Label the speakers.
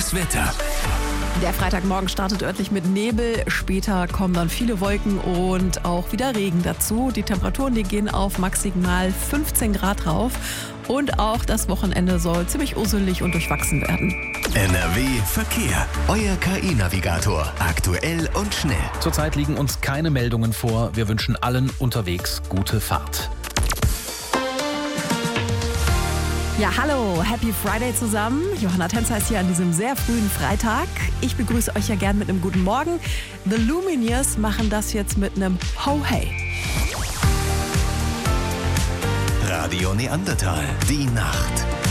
Speaker 1: Das Wetter.
Speaker 2: Der Freitagmorgen startet örtlich mit Nebel, später kommen dann viele Wolken und auch wieder Regen dazu. Die Temperaturen, die gehen auf maximal 15 Grad rauf und auch das Wochenende soll ziemlich urselig und durchwachsen werden.
Speaker 1: NRW Verkehr. Euer KI-Navigator. Aktuell und schnell.
Speaker 3: Zurzeit liegen uns keine Meldungen vor. Wir wünschen allen unterwegs gute Fahrt.
Speaker 2: Ja, hallo, Happy Friday zusammen. Johanna Tänzer ist hier an diesem sehr frühen Freitag. Ich begrüße euch ja gern mit einem guten Morgen. The Lumineers machen das jetzt mit einem Ho Hey.
Speaker 1: Radio Neandertal. Die Nacht.